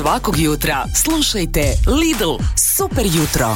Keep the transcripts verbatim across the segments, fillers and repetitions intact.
Svakog jutra slušajte Lidl Super jutro.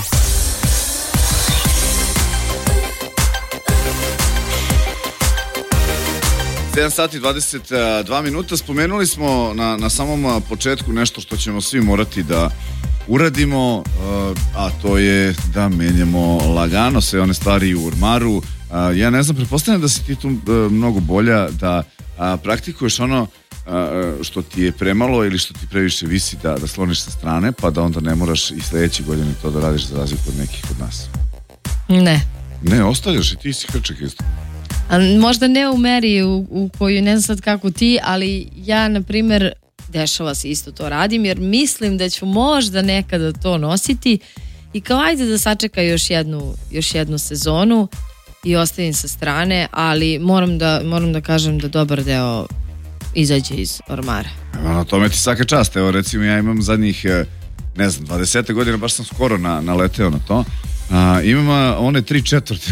sedam sati i dvadeset dva minuta. Spomenuli smo na, na samom početku nešto što ćemo svi morati da uradimo, a to je da menjamo lagano sve one stvari u ormaru. Ja ne znam, pretpostavljam da si ti tu mnogo bolja, da praktikuješ ono što ti je premalo ili što ti previše visi da, da sloniš sa strane, pa da onda ne moraš i sledeće godine to da radiš za razliku od nekih od nas. Ne. Ne, ostavljaš i ti si hrčak isto. A možda ne u meri u, u koju ne znam sad kako ti, ali ja, na primer, dešava se isto to radim, jer mislim da ću možda nekada to nositi i kao ajde da sačeka još jednu, još jednu sezonu i ostavim sa strane, ali moram da, moram da kažem da dobar deo izađe iz ormara. Evo, na tome ti svaka čast. Evo, recimo, ja imam zadnjih, ne znam, dvadeset godina, baš sam skoro na, naleteo na to. A, imam one tri četvrte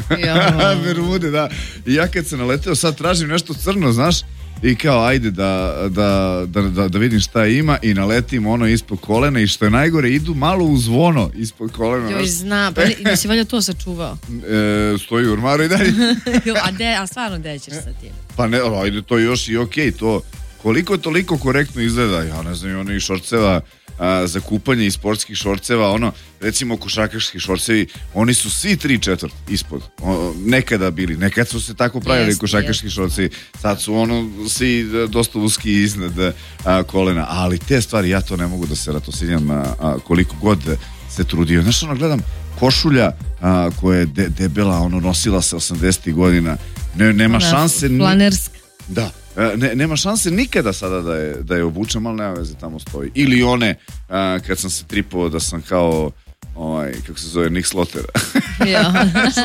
Bermude, da. I ja kad sam naleteo, sad tražim nešto crno, znaš, i kao ajde da, da, da, da, da vidim šta ima i naletim ono ispod kolena i što je najgore, idu malo u zvono ispod kolena. Joj, znam, pa ne si valjda to sačuvao? E, stoji u ormaru i dalje. a, de, a stvarno gde ćeš sa tim? Pa ne, ajde, to još i okej, to koliko toliko korektno izgleda, ja ne znam, ono i šorceva a, za kupanje i sportskih šorceva, ono, recimo košarkaški šorcevi, oni su svi tri četvrt ispod, o, nekada bili, nekad su se tako pravili jest, košarkaški jest. šorcevi, sad su ono svi dosta uski iznad a, kolena, ali te stvari, ja to ne mogu da se ratosinjam a, a, koliko god se trudio. Znaš, ono, gledam košulja a, koja je de, debela, ono, nosila se osamdesetih godina, ne, nema ona, šanse planerska. Da, ne, nema šanse nikada sada da je, da je obučem, ali nema veze, tamo stoji. Ili one, a, kad sam se tripao da sam kao, ovaj, kako se zove, Nick Slaughter. Ja.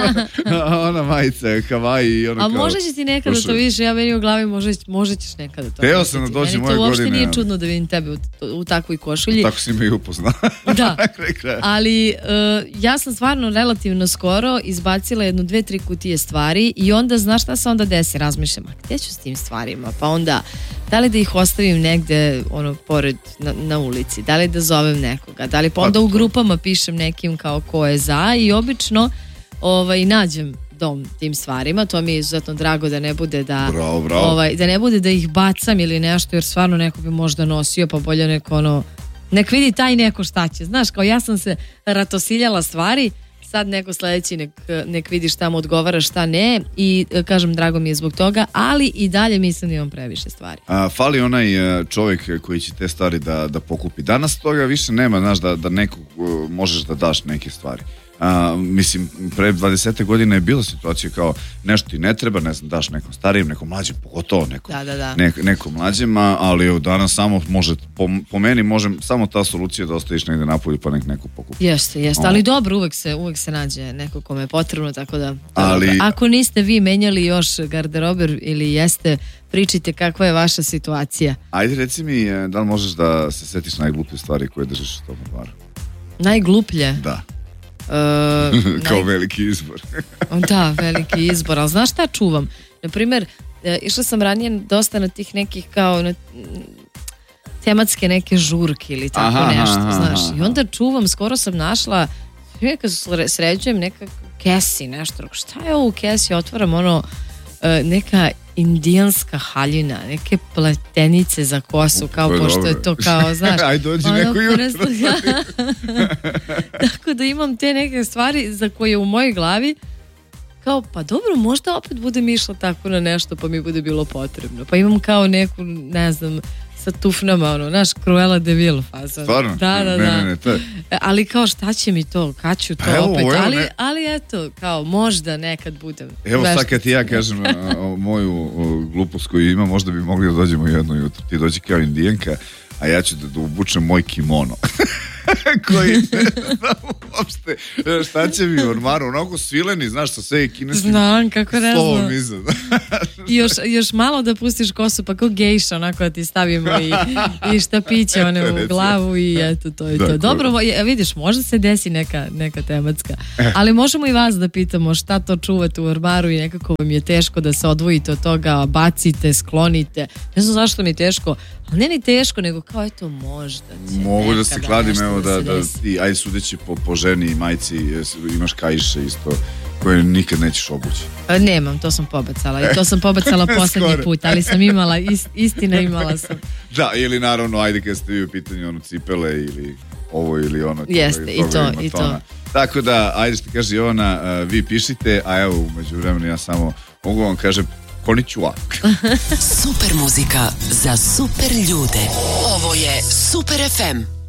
Ona majica, Hawaii i ona a kao... možda će ti nekada to više, ja meni u glavi možda, možda ćeš nekada to. Teo sam da dođe moje godine. Meni to uopšte nije čudno da vidim tebe u, u takvoj košulji. Tako si me i upoznao. Da, ali uh, ja sam stvarno relativno skoro izbacila jednu, dve, tri kutije stvari i onda znaš šta se onda desi, razmišljam, a gdje ću s tim stvarima? Pa onda, da li da ih ostavim negde, ono, pored, na, na ulici, da li da zovem nekoga, da li pa onda u grupama pišem nekim kao ko je za i obično ovaj, nađem dom tim stvarima, to mi je izuzetno drago da ne bude da bravo, bravo. Ovaj, da ne bude da ih bacam ili nešto, jer stvarno neko bi možda nosio, pa bolje neko ono, nek vidi taj neko šta će, znaš, kao ja sam se ratosiljala stvari, sad neko sledeći nek, nek vidi šta mu odgovara, šta ne i kažem, drago mi je zbog toga, ali i dalje mislim da imam previše stvari. A, fali onaj čovjek koji će te stvari da, da pokupi. Danas toga više nema, znaš, da, da nekog možeš da daš neke stvari. A, mislim, pre dvadeset godine je bila situacija kao nešto ti ne treba, ne znam, daš nekom starijem, nekom mlađem, pogotovo nekom, da, da, da. Ne, nekom mlađem, ali evo, danas samo može, po, po meni može samo ta solucija da ostaviš negde napolju pa nek neko pokupi. Jeste, jeste, ali dobro, uvek se, uvek se nađe neko kome je potrebno, tako da ali, ako niste vi menjali još garderober ili jeste, pričajte kakva je vaša situacija. Ajde, reci mi, da li možeš da se setiš najgluplje stvari koje držiš u tom ormaru? Najgluplje? Da. Uh, kao naj... veliki izbor. Da, veliki izbor, ali znaš šta čuvam? Naprimjer, išla sam ranije dosta na tih nekih kao na tematske neke žurke ili tako aha, nešto, aha, znaš. Aha. I onda čuvam, skoro sam našla, kad sređujem neka kesi, nešto, šta je ovo u kesi? Otvaram ono, neka indijanska haljina, neke pletenice za kosu, kao Upe, pošto dobro. je to kao, znaš. Aj dođi ono, neko jutro. Tako da imam te neke stvari za koje u mojoj glavi kao, pa dobro, možda opet budem išla tako na nešto pa mi bude bilo potrebno. Pa imam kao neku, ne znam, sa tufnama, ono, naš Cruella de Vil fazon. Stvarno? Da, da, ne, da. ne, ne, to je... Ali kao šta će mi to, kad ću to evo, opet, evo, ali, ne. ali eto, kao možda nekad budem. Evo sad kad ti ja kažem a, o, moju o, glupost koju imam, možda bi mogli da dođemo jedno jutro. Ti dođi kao indijenka, a ja ću da, da obučem moj kimono. koji ne znam uopšte šta će mi u ormaru, onako svileni, znaš, sa sve kineskim Znam, kako ne slovom znam. iza. I još, još malo da pustiš kosu, pa kao gejša, onako da ti stavimo i, i štapiće one u glavu i eto, to je to. Dobro, vidiš, možda se desi neka, neka tematska, ali možemo i vas da pitamo šta to čuvate u ormaru i nekako vam je teško da se odvojite od toga, bacite, sklonite. Ne znam zašto mi je teško, ali ne ni teško, nego kao eto možda će mogu da se kladim, evo da, da, da ti, aj sudeći po, po ženi i majci, imaš kaiše isto koje nikad nećeš obući. Nemam, to sam pobacala i to sam pobacala poslednji put, ali sam imala, ist, istina imala sam. Da, ili naravno, ajde kad ste vi u pitanju ono cipele ili ovo ili ono. Jeste, i to, i to. Tako da, ajde što kaže Jovana, uh, vi pišite, a evo umeđu vremenu ja samo mogu vam kažem konnichiwa. Super muzika za super ljude. Ovo je Super ef em.